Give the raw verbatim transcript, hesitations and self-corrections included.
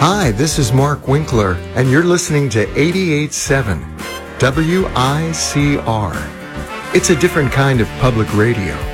Hi, this is Mark Winkler, and you're listening to eighty-eight point seven W I C R. It's a different kind of public radio.